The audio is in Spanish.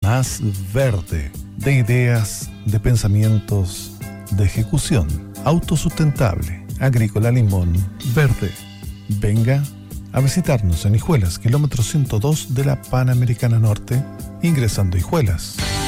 más verde, de ideas, de pensamientos, de ejecución, autosustentable, agrícola Limón Verde. Venga a visitarnos en Hijuelas, kilómetro 102 de la Panamericana Norte, ingresando a Hijuelas.